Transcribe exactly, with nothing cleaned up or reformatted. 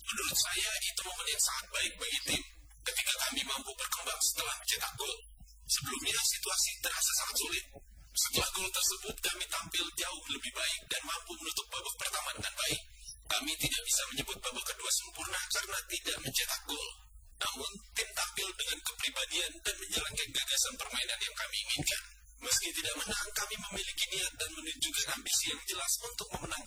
Menurut saya itu momen yang sangat baik bagi tim ketika kami mampu berkembang setelah mencetak gol. Sebelumnya situasi terasa sangat sulit. Setelah gol tersebut kami tampil jauh lebih baik dan mampu menutup babak pertama dengan baik. Kami tidak bisa menyebut babak kedua sempurna karena tidak mencetak gol. Namun tim tampil dengan kepribadian dan menjalankan gagasan permainan yang kami inginkan. Meski tidak menang, kami memiliki niat dan menunjukkan ambisi yang jelas untuk memenangkan